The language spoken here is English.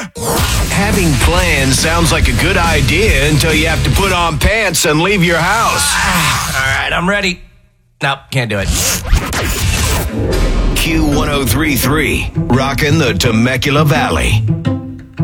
Having plans sounds like a good idea until you have to put on pants and leave your house. All right, I'm ready. Nope, can't do it. Q1033, rocking the Temecula Valley.